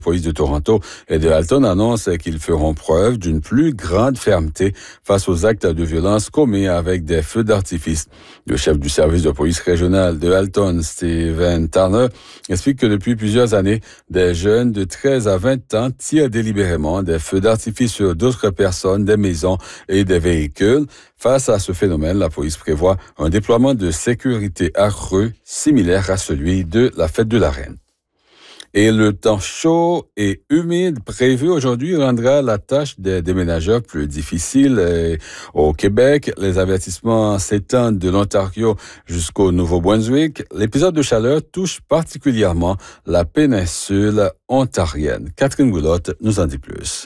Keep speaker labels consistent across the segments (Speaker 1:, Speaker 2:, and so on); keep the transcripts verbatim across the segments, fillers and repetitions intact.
Speaker 1: La police de Toronto et de Halton annoncent qu'ils feront preuve d'une plus grande fermeté face aux actes de violence commis avec des feux d'artifice. Le chef du service de police régional de Halton, Steven Turner, explique que depuis plusieurs années, des jeunes de treize à vingt ans tirent délibérément des feux d'artifice sur d'autres personnes, des maisons et des véhicules. Face à ce phénomène, la police prévoit un déploiement de sécurité accru, similaire à celui de la fête de la Reine. Et le temps chaud et humide prévu aujourd'hui rendra la tâche des déménageurs plus difficile. Au Québec, les avertissements s'étendent de l'Ontario jusqu'au Nouveau-Brunswick. L'épisode de chaleur touche particulièrement la péninsule ontarienne. Catherine Boulotte nous en dit plus.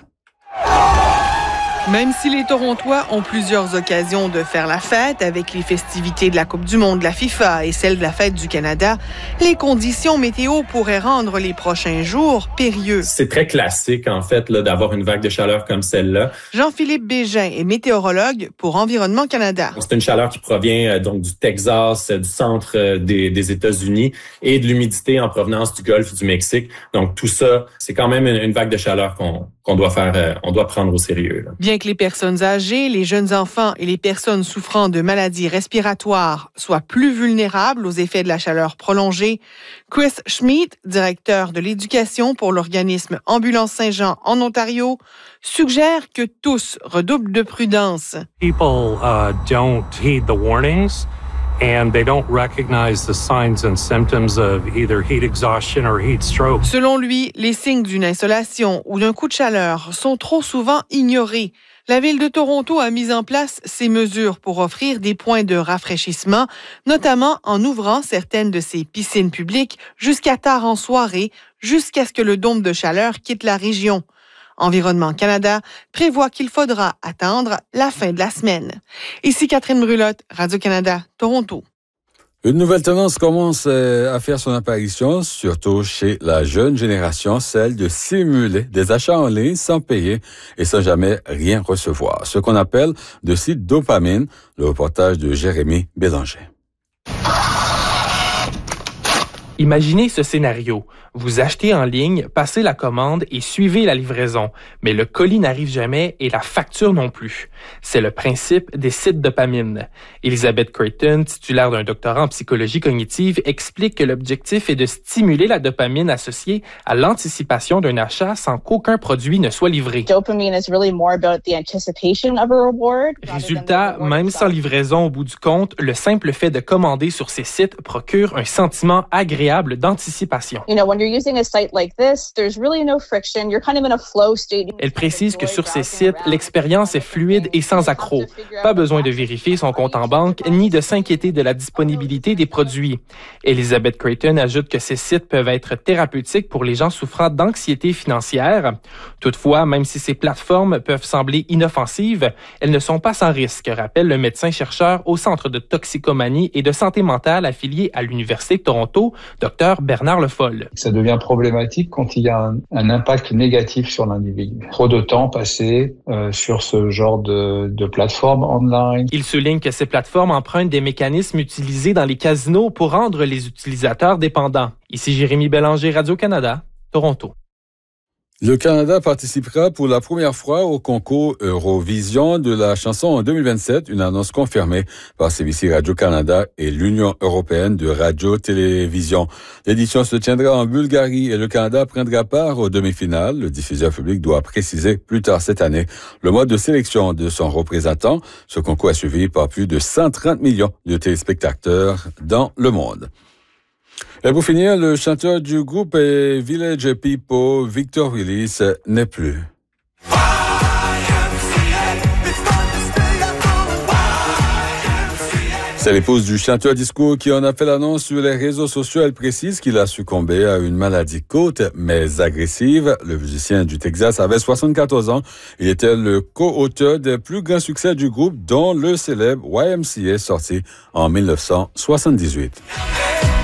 Speaker 2: Même si les Torontois ont plusieurs occasions de faire la fête avec les festivités de la Coupe du monde de la FIFA et celle de la Fête du Canada, les conditions météo pourraient rendre les prochains jours périlleux.
Speaker 3: C'est très classique, en fait, là, d'avoir une vague de chaleur comme celle-là.
Speaker 2: Jean-Philippe Bégin est météorologue pour Environnement Canada.
Speaker 3: C'est une chaleur qui provient euh, donc du Texas, euh, du centre euh, des, des États-Unis et de l'humidité en provenance du Golfe du Mexique. Donc tout ça, c'est quand même une, une vague de chaleur qu'on, qu'on doit faire, euh, on doit prendre au sérieux, là.
Speaker 2: Bien que les personnes âgées, les jeunes enfants et les personnes souffrant de maladies respiratoires soient plus vulnérables aux effets de la chaleur prolongée, Chris Schmidt, directeur de l'éducation pour l'organisme Ambulance Saint-Jean en Ontario, suggère que tous redoublent de prudence.
Speaker 4: People uh, don't heed the warnings and they don't recognize the signs and symptoms of either heat exhaustion or heat stroke.
Speaker 2: Selon lui, les signes d'une insolation ou d'un coup de chaleur sont trop souvent ignorés. La Ville de Toronto a mis en place ces mesures pour offrir des points de rafraîchissement, notamment en ouvrant certaines de ses piscines publiques jusqu'à tard en soirée, jusqu'à ce que le dôme de chaleur quitte la région. Environnement Canada prévoit qu'il faudra attendre la fin de la semaine. Ici Catherine Brulotte, Radio-Canada, Toronto.
Speaker 1: Une nouvelle tendance commence à faire son apparition, surtout chez la jeune génération, celle de simuler des achats en ligne sans payer et sans jamais rien recevoir. Ce qu'on appelle de sites dopamine, le reportage de Jérémy Bélanger.
Speaker 5: Imaginez ce scénario. Vous achetez en ligne, passez la commande et suivez la livraison. Mais le colis n'arrive jamais et la facture non plus. C'est le principe des sites dopamine. Elizabeth Creighton, titulaire d'un doctorat en psychologie cognitive, explique que l'objectif est de stimuler la dopamine associée à l'anticipation d'un achat sans qu'aucun produit ne soit livré. Résultat, même sans livraison au bout du compte, le simple fait de commander sur ces sites procure un sentiment agréable d'anticipation.
Speaker 6: You know, when you're using a site like this, there's really no friction. You're kind of in a flow state.
Speaker 5: Elle précise que sur ces sites, l'expérience est fluide et sans accroc. Pas besoin de vérifier son compte en banque ni de s'inquiéter de la disponibilité des produits. Elizabeth Creighton ajoute que ces sites peuvent être thérapeutiques pour les gens souffrant d'anxiété financière. Toutefois, même si ces plateformes peuvent sembler inoffensives, elles ne sont pas sans risque, rappelle le médecin-chercheur au Centre de toxicomanie et de santé mentale affilié à l'Université de Toronto, Dr Bernard Le Foll.
Speaker 7: Ça devient problématique quand il y a un, un impact négatif sur l'individu. Trop de temps passé euh, sur ce genre de, de plateforme online.
Speaker 5: Il souligne que ces plateformes empruntent des mécanismes utilisés dans les casinos pour rendre les utilisateurs dépendants. Ici Jérémy Bélanger, Radio-Canada, Toronto.
Speaker 1: Le Canada participera pour la première fois au concours Eurovision de la chanson en deux mille vingt-sept, une annonce confirmée par C B C Radio-Canada et l'Union européenne de radio-télévision. L'édition se tiendra en Bulgarie et le Canada prendra part aux demi-finales. Le diffuseur public doit préciser plus tard cette année le mode de sélection de son représentant. Ce concours est suivi par plus de cent trente millions de téléspectateurs dans le monde. Et pour finir, le chanteur du groupe Village People, Victor Willis, n'est plus. C'est l'épouse du chanteur disco qui en a fait l'annonce sur les réseaux sociaux. Elle précise qu'il a succombé à une maladie courte mais agressive. Le musicien du Texas avait soixante-quatorze ans. Il était le co-auteur des plus grands succès du groupe, dont le célèbre Y M C A sorti en dix-neuf cent soixante-dix-huit.